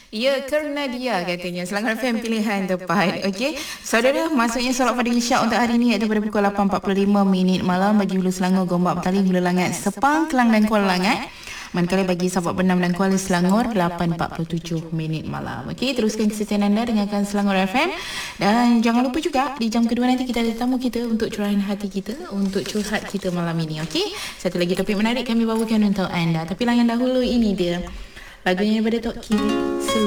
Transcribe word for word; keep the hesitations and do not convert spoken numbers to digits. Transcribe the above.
Ya, kerana dia katanya Selangor F M pilihan tepat. Okey. Saudara, masuknya solat Fadhil Isyak untuk hari ini iaitu pada pukul lapan empat puluh lima minit malam bagi Hulu Selangor, Gombak Betali, Hulu Langat, Sepang, Kelang dan Kuala Langat. Manakala bagi sahabat Bernam dan Kuala Selangor lapan empat puluh tujuh minit malam. Okey, teruskan kesetiaan anda dengarkan Selangor F M. Dan jangan lupa juga di jam kedua nanti kita ada tetamu kita untuk curahan hati kita, untuk curhat kita malam ini. Okey. Satu lagi topik menarik kami bawakan untuk anda. Tapi layan dahulu ini dia lagunya daripada Tok Kiri.